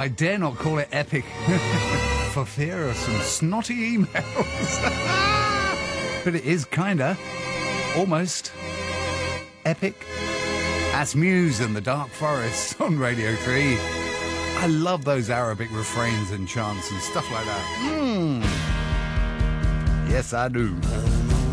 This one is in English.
I dare not call it epic for fear of some snotty emails. But it is kinda, almost, epic. That's Muse and the Dark Forest on Radio 3. I love those Arabic refrains and chants and stuff like that. Yes, I do.